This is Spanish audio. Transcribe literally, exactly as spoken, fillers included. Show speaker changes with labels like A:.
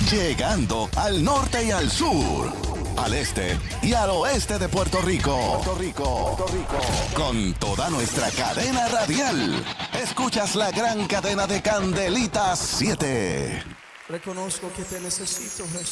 A: Llegando al norte y al sur, al este y al oeste de Puerto Rico. Puerto Rico, Puerto Rico. Con toda nuestra cadena radial. Escuchas la gran cadena de Candelitas siete.
B: Reconozco que te necesito, Jesús.